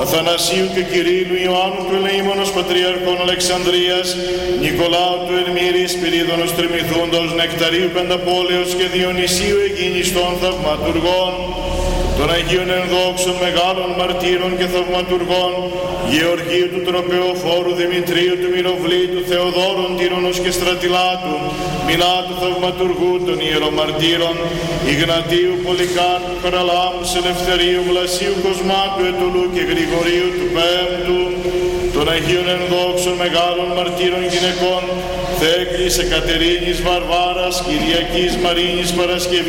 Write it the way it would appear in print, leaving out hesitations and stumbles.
Αθανασίου και Κυρίλλου Ιωάννου του Ελεήμονος Πατριαρχών Αλεξανδρίας, Νικολάου του Ελμύρη, Σπυρίδωνος Τριμηθούντος, Νεκταρίου Πενταπόλεως και Διονυσίου Αιγίνιστων θαυματουργών, των Αγίων Ενδόξων Μεγάλων Μαρτύρων και Θαυματουργών, Γεωργίου του Τροπεοφόρου, Δημητρίου του Μυροβλήτου, Θεοδόρων Τύρονος και Στρατιλάτου, Μιλάτου Θαυματουργού των Ιερομαρτύρων, Ιγνατίου Πολυκάρπου, Καραλάμου, Ελευθερίου, Βλασίου Κοσμάτου, Ετωλού και Γρηγορίου του Πέμπτου, των Αγίων Ενδόξων Μεγάλων Μαρτύρων Γυναικών, Θέκλης, Εκατερίνης, Βαρβάρας, Κυριακής, Μαρίνης, Παρασκευής,